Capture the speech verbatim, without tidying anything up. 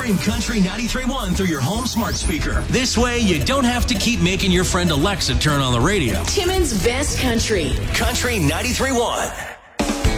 Stream Country ninety-three point one through your home smart speaker. This way, you don't have to keep making your friend Alexa turn on the radio. Timmins Best Country. Country ninety-three point one.